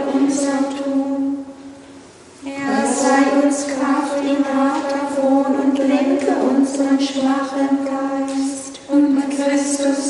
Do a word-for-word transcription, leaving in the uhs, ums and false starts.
unser Tun. Er sei uns Kraft in harter Wohn und lenke unseren schwachen Geist.